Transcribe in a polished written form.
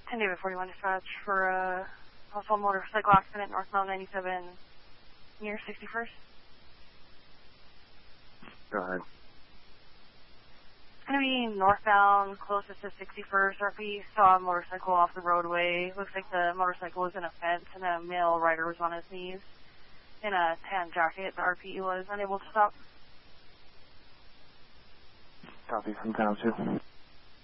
10 David 41 dispatch for a possible motorcycle accident northbound 97 near 61st. Go ahead. It's going to be northbound closest to 61st. RP saw a motorcycle off the roadway. Looks like the motorcycle was in a fence and a male rider was on his knees in a tan jacket. The RP was unable to stop. Copy from town 2.